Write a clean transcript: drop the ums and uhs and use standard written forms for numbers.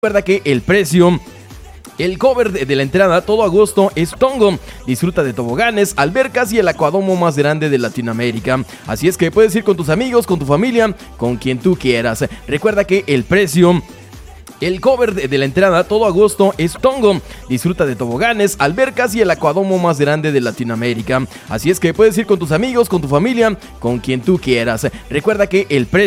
Recuerda que el cover de la entrada todo agosto es Tongo. Disfruta de toboganes, albercas y el acuadomo más grande de Latinoamérica. Así es que puedes ir con tus amigos, con tu familia, con quien tú quieras. Recuerda que el cover de la entrada todo agosto es Tongo. Disfruta de toboganes, albercas y el acuadomo más grande de Latinoamérica. Así es que puedes ir con tus amigos, con tu familia, con quien tú quieras. Recuerda que el precio